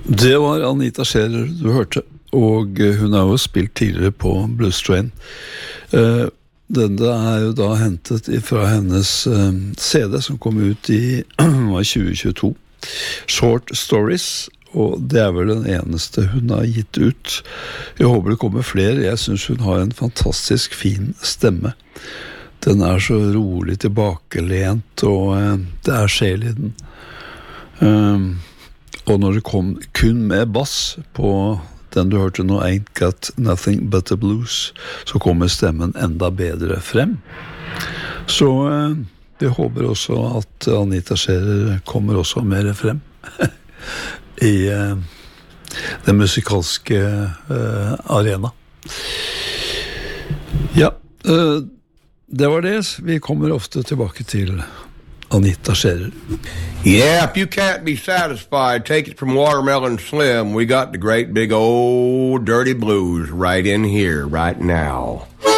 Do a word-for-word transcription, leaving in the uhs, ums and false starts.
Det var Anita Scherer du hørte, og hun har jo spilt tidligere på Blues Train. Uh, Denne er jo da hentet fra hennes uh, C D som kom ut i tjue tjueto. Short Stories, og det er vel den eneste hun har gitt ut. Jeg håper det kommer flere. Jeg synes hun har en fantastisk fin stemme. Den er så rolig tilbakelent, og uh, det er sjel i den. Uh, og når det kom kun med bass på den du hørte nå, Ain't Got Nothing But The Blues, så kommer stemmen enda bedre frem. Så uh, vi håper også at Anita Scherer kommer også mer frem i uh, den musikalske uh, arena. Ja, uh, det var det. Vi kommer ofte tilbake til Anita Scherer. Yeah, if you can't be satisfied, take it from Watermelon Slim. We got the great big old dirty blues right in here, right now.